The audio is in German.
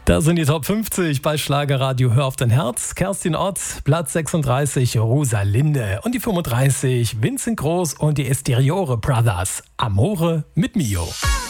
Da sind die Top 50 bei Schlagerradio Hör auf dein Herz. Kerstin Ott, Platz 36, Rosalinde. Und die 35, Vincent Groß und die Esteriore Brothers, Amore mit Mio.